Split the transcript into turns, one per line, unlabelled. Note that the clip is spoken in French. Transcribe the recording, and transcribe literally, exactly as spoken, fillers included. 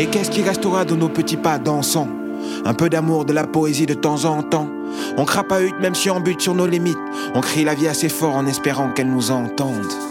Et qu'est-ce qui restera de nos petits pas dansants? Un peu d'amour, de la poésie de temps en temps. On crapahute même si on bute sur nos limites. On crie la vie assez fort en espérant qu'elle nous entende.